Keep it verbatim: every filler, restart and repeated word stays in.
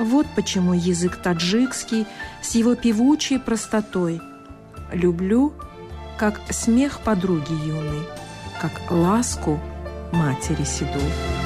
Вот почему язык таджикский с его певучей простотой люблю, как смех подруги юной, как ласку матери седой.